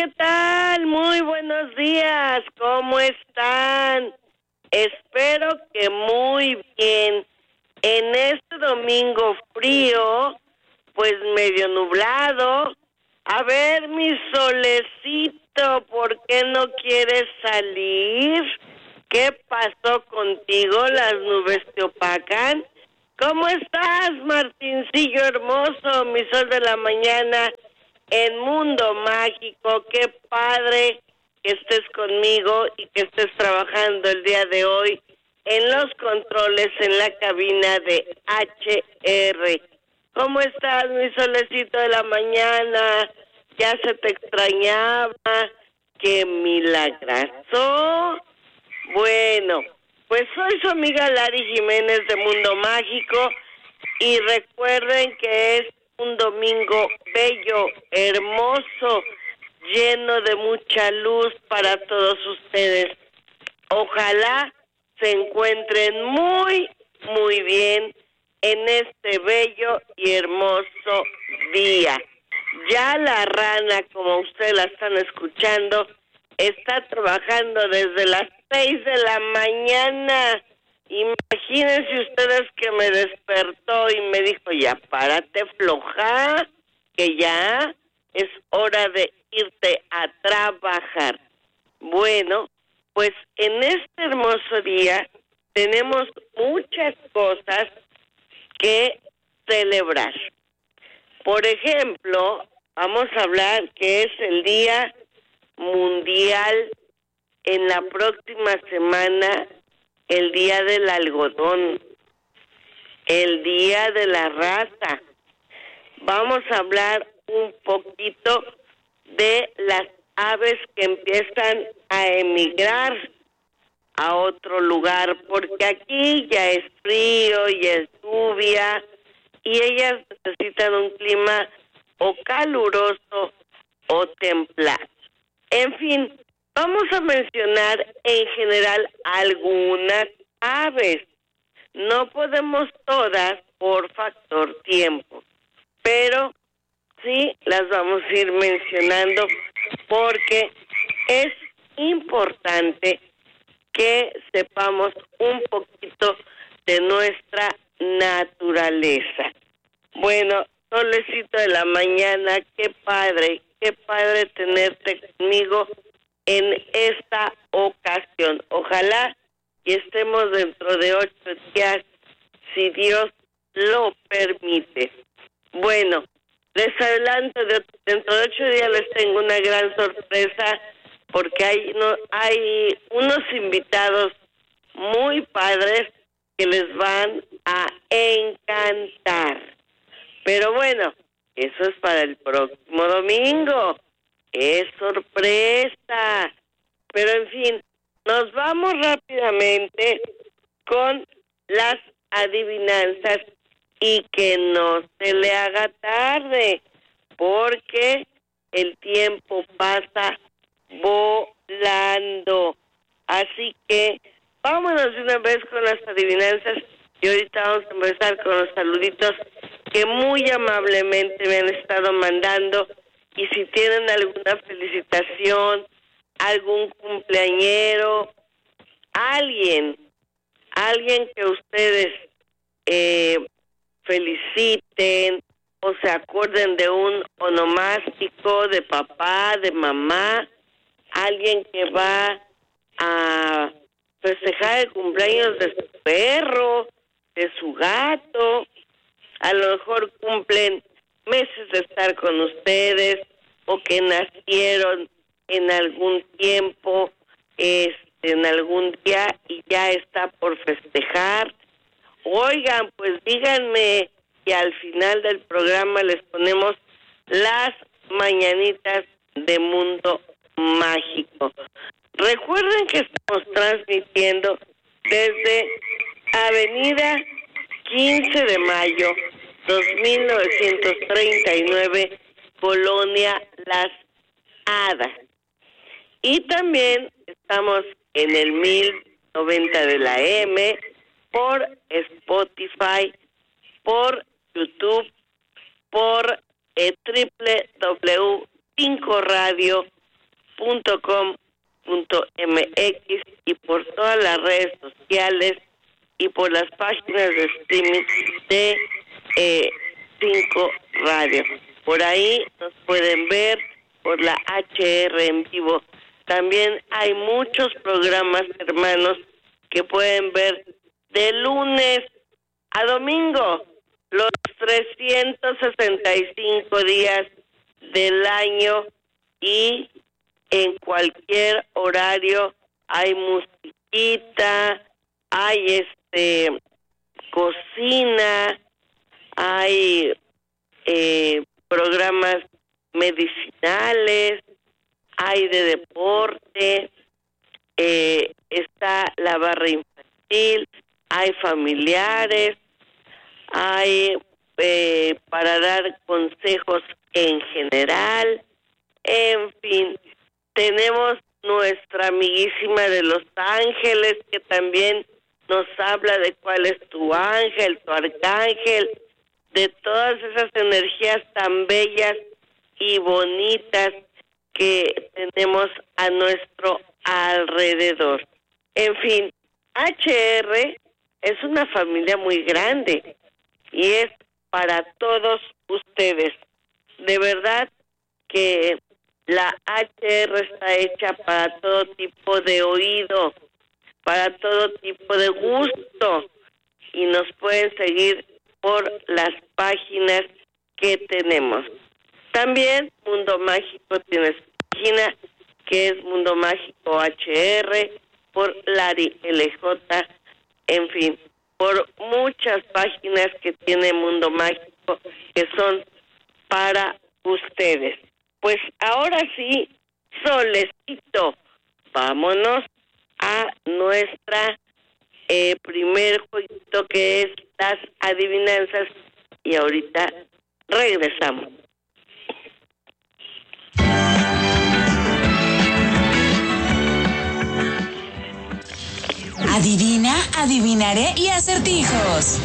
¿qué tal? Muy buenos días. ¿Cómo están? Espero que muy bien. En este domingo frío, pues medio nublado. A ver, mi solecito, ¿por qué no quieres salir? ¿Qué pasó contigo? ¿Las nubes te opacan? ¿Cómo estás, Martincillo hermoso, mi sol de la mañana en Mundo Mágico? Qué padre que estés conmigo y que estés trabajando el día de hoy en los controles en la cabina de HR. ¿Cómo estás, mi solecito de la mañana? Ya se te extrañaba. ¡Qué milagroso! Bueno, pues soy su amiga Lari Jiménez de Mundo Mágico y recuerden que es un domingo bello, hermoso, lleno de mucha luz para todos ustedes. Ojalá se encuentren muy, muy bien en este bello y hermoso día. Ya la rana, como ustedes la están escuchando, está trabajando desde las 6 de la mañana. Imagínense ustedes que me despertó y me dijo, ya párate floja, que ya es hora de irte a trabajar. Bueno, pues en este hermoso día tenemos muchas cosas que celebrar. Por ejemplo, vamos a hablar que es el Día Mundial en la próxima semana, el Día del Algodón, el Día de la Raza. Vamos a hablar un poquito de las aves que empiezan a emigrar a otro lugar, porque aquí ya es frío, ya es lluvia, y ellas necesitan un clima o caluroso o templado. En fin, vamos a mencionar en general algunas aves. No podemos todas por factor tiempo, pero sí las vamos a ir mencionando porque es importante que sepamos un poquito de nuestra naturaleza. Bueno, solecito de la mañana, qué padre tenerte conmigo en esta ocasión. Ojalá y estemos dentro de 8 días, si Dios lo permite. Bueno, les adelanto, dentro de 8 días les tengo una gran sorpresa porque hay unos invitados muy padres que les van a encantar. Pero bueno, eso es para el próximo domingo. ¡Es sorpresa! Pero en fin, nos vamos rápidamente con las adivinanzas y que no se le haga tarde, porque el tiempo pasa volando. Así que vámonos de una vez con las adivinanzas y ahorita vamos a empezar con los saluditos que muy amablemente me han estado mandando. Y si tienen alguna felicitación, algún cumpleañero, alguien que ustedes feliciten o se acuerden de un onomástico de papá, de mamá, alguien que va a festejar el cumpleaños de su perro, de su gato, a lo mejor cumplen meses de estar con ustedes o que nacieron en algún tiempo, en algún día y ya está por festejar. Oigan, pues díganme y al final del programa les ponemos las mañanitas de Mundo Mágico. Recuerden que estamos transmitiendo desde Avenida 15 de Mayo, 2939, Colonia Las Hadas. Y también estamos en el 1090 de la M, por Spotify, por YouTube, por www.5radio.mx. y por todas las redes sociales y por las páginas de streaming de 5 Radio. Por ahí nos pueden ver por la HR en vivo. También hay muchos programas hermanos que pueden ver de lunes a domingo, los 365 días del año, y en cualquier horario hay musiquita, hay cocina, hay programas medicinales, hay de deporte, está la barra infantil, hay familiares, hay para dar consejos en general, en fin, tenemos nuestra amiguísima de Los Ángeles que también nos habla de cuál es tu ángel, tu arcángel, de todas esas energías tan bellas y bonitas que tenemos a nuestro alrededor. En fin, HR es una familia muy grande y es para todos ustedes. De verdad que la HR está hecha para todo tipo de oído, para todo tipo de gusto, y nos pueden seguir por las páginas que tenemos. También Mundo Mágico tiene su página, que es Mundo Mágico HR, por Lari LJ, en fin, por muchas páginas que tiene Mundo Mágico que son para ustedes. Pues ahora sí, Solecito, vámonos a nuestra primer jueguito, que es las adivinanzas, y ahorita regresamos. Adivina, adivinaré y acertijos.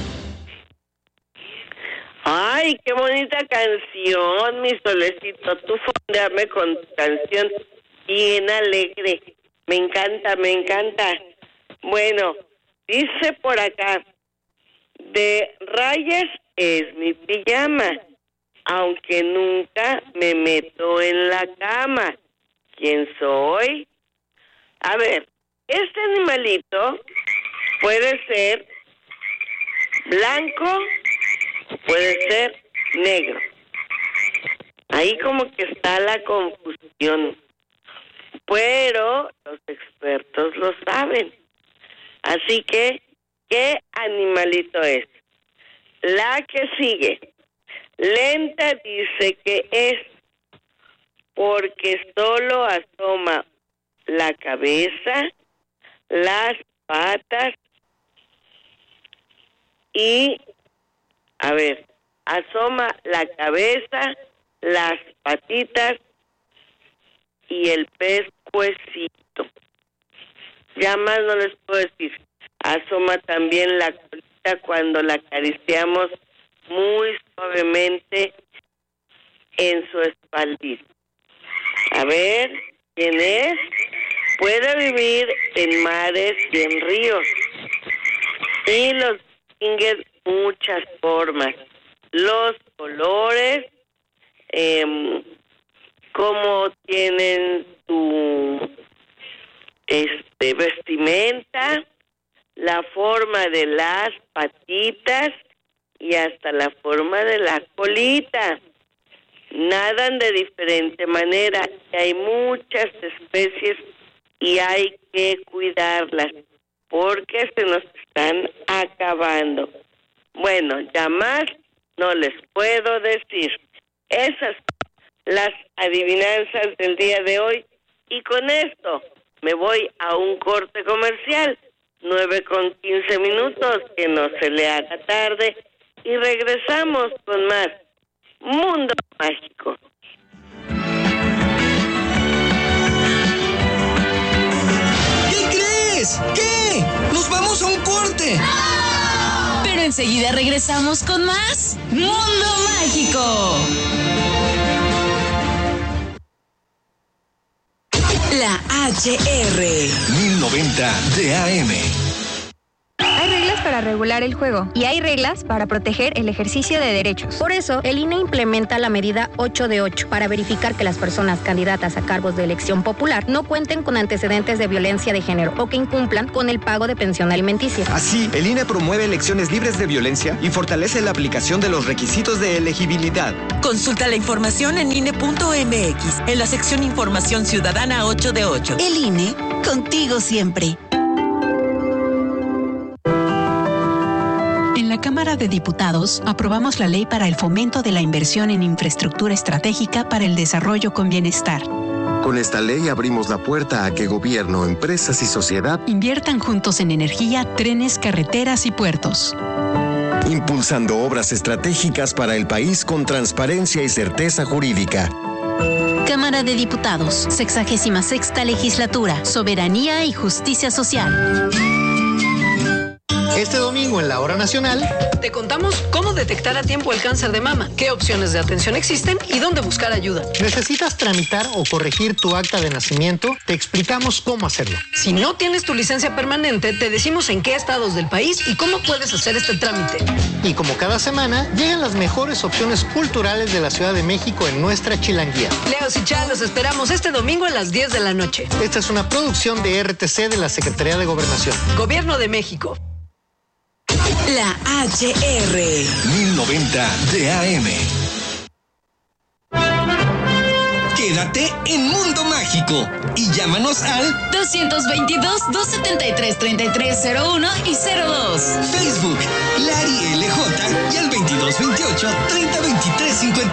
Ay, qué bonita canción, mi Solecito. Tú fondeame con tu canción bien alegre. Me encanta, me encanta. Bueno, dice por acá, de rayas es mi pijama, aunque nunca me meto en la cama. ¿Quién soy? A ver, este animalito puede ser blanco, puede ser negro. Ahí como que está la confusión, pero los expertos lo saben. Así que, ¿qué animalito es? La que sigue. Lenta dice que es porque solo asoma la cabeza, las patas y, a ver, asoma la cabeza, las patitas y el pescuecito. Ya más no les puedo decir. Asoma también la colita cuando la acariciamos muy suavemente en su espaldita. A ver, ¿quién es? Puede vivir en mares y en ríos. Y los distingue muchas formas. Los colores, cómo tienen su vestimenta, la forma de las patitas y hasta la forma de la colita. Nadan de diferente manera. Hay muchas especies y hay que cuidarlas porque se nos están acabando. Bueno, ya más no les puedo decir. Esas son las adivinanzas del día de hoy, y con esto me voy a un corte comercial, 9:15, que no se le haga tarde, y regresamos con más Mundo Mágico. ¿Qué crees? ¿Qué? ¡Nos vamos a un corte! Pero enseguida regresamos con más Mundo Mágico. La HR. 1090 de AM. Hay reglas para regular el juego y hay reglas para proteger el ejercicio de derechos. Por eso, el INE implementa la medida 8 de 8 para verificar que las personas candidatas a cargos de elección popular no cuenten con antecedentes de violencia de género o que incumplan con el pago de pensión alimenticia. Así, el INE promueve elecciones libres de violencia y fortalece la aplicación de los requisitos de elegibilidad. Consulta la información en INE.mx, en la sección Información Ciudadana 8 de 8. El INE, contigo siempre. En la Cámara de Diputados aprobamos la ley para el fomento de la inversión en infraestructura estratégica para el desarrollo con bienestar. Con esta ley abrimos la puerta a que gobierno, empresas y sociedad inviertan juntos en energía, trenes, carreteras y puertos. Impulsando obras estratégicas para el país con transparencia y certeza jurídica. Cámara de Diputados, 66ª Legislatura, Soberanía y Justicia Social. Este domingo en la Hora Nacional te contamos cómo detectar a tiempo el cáncer de mama, qué opciones de atención existen y dónde buscar ayuda. ¿Necesitas tramitar o corregir tu acta de nacimiento? Te explicamos cómo hacerlo. Si no tienes tu licencia permanente, te decimos en qué estados del país y cómo puedes hacer este trámite. Y como cada semana, llegan las mejores opciones culturales de la Ciudad de México en nuestra Chilanguía. Leos y Chá, los esperamos este domingo a las 10 de la noche. Esta es una producción de RTC de la Secretaría de Gobernación. Gobierno de México. La HR. 1090 de AM. Quédate en Mundo Mágico y llámanos al 222-273-3301 y 02. Facebook, Lari LJ y al 2228-3023-53.